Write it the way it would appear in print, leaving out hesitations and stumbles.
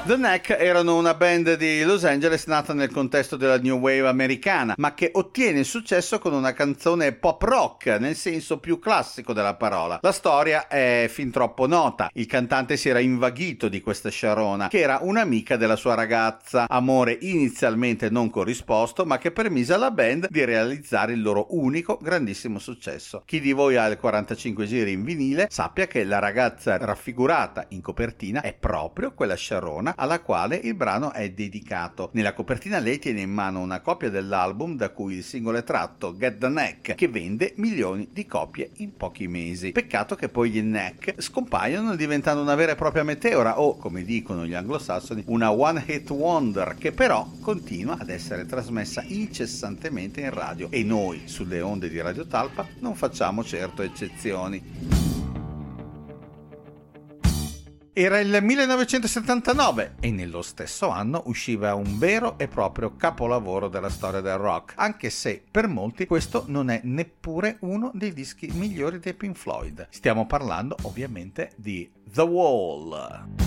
The Knack erano una band di Los Angeles nata nel contesto della New Wave americana, ma che ottiene successo con una canzone pop rock, nel senso più classico della parola. La storia è fin troppo nota. Il cantante si era invaghito di questa Sharona, che era un'amica della sua ragazza, amore inizialmente non corrisposto, ma che permise alla band di realizzare il loro unico grandissimo successo. Chi di voi ha il 45 giri in vinile sappia che la ragazza raffigurata in copertina è proprio quella Sharona alla quale il brano è dedicato. Nella copertina lei tiene in mano una copia dell'album da cui il singolo è tratto, Get the Knack, che vende milioni di copie in pochi mesi. Peccato che poi gli Knack scompaiono diventando una vera e propria meteora o, come dicono gli anglosassoni, una one hit wonder, che però continua ad essere trasmessa incessantemente in radio e noi sulle onde di Radio Talpa non facciamo certo eccezioni. Era il 1979 e nello stesso anno usciva un vero e proprio capolavoro della storia del rock, anche se per molti questo non è neppure uno dei dischi migliori dei Pink Floyd. Stiamo parlando ovviamente di The Wall.